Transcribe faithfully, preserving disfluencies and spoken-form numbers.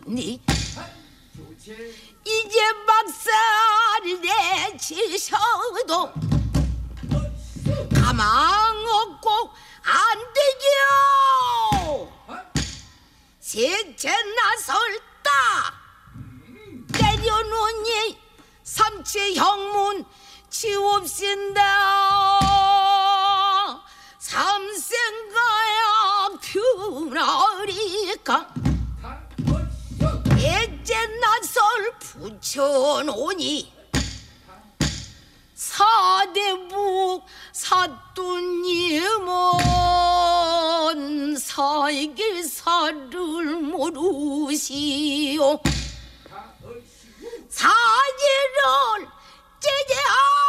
하오니 이제 박살 내치셔도 가망 없고 안 되죠. 세체 나설다 때려놓니 삼체 형문 치웁신다. 삼생가야 퓨나리까 애째 나설 붙여놓니 사대북 사또님은 살길사를 모르시오. 사지를 제재하